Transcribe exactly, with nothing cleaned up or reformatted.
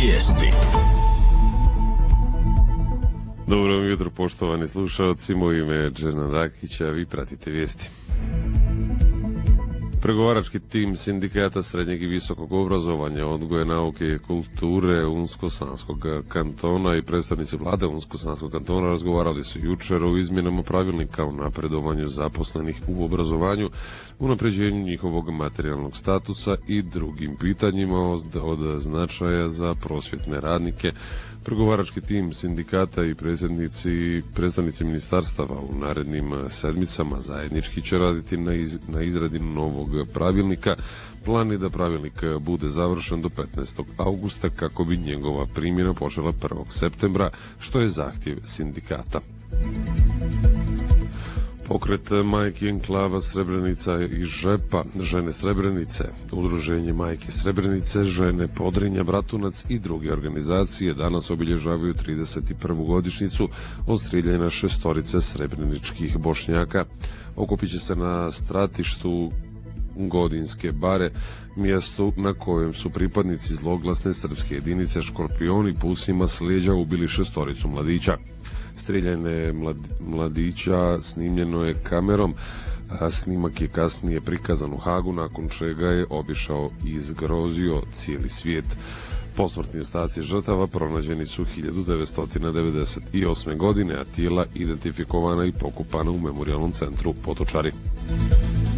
vijesti. Dobro jutro, poštovani slušalci, moje ime je Džernan Rakić, a vi pratite vijesti. Pregovarački tim sindikata srednjeg i visokog obrazovanja, odgoja, nauke i kulture Unsko-Sanskog kantona i predstavnici vlade Unsko-Sanskog kantona razgovarali su jučer o izmjenama pravilnika o napredovanju zaposlenih u obrazovanju, unapređenju njihovog materijalnog statusa i drugim pitanjima od, od značaja za prosvjetne radnike. Pregovarački tim sindikata i predstavnici, predstavnici ministarstava u narednim sedmicama zajednički će raditi na, iz, na izradi novog pravilnika. Plan je da pravilnik bude završen do petnaestog augusta kako bi njegova primjena počela prvog septembra, što je zahtjev sindikata. Pokret majki enklava Srebrenica i Žepa, žene Srebrenice, udruženje majke Srebrenice, žene Podrinja, Bratunac i druge organizacije danas obilježavaju trideset prvu godišnjicu od strijeljanja šestorice srebreničkih Bošnjaka. Okupit će se na stratištu Godinske bare, mjestu na kojem su pripadnici zloglasne srpske jedinice Škorpioni pusima s leđa ubili šestoricu mladića. Strijeljanje mlad, mladića snimljeno je kamerom, a snimak je kasnije prikazan u Hagu, nakon čega je obišao i zgrozio cijeli svijet. Posmrtni ostaci žrtava pronađeni su hiljadu devetsto devedeset osme. godine, a tijela identifikovana i pokupana u memorijalnom centru Potočari.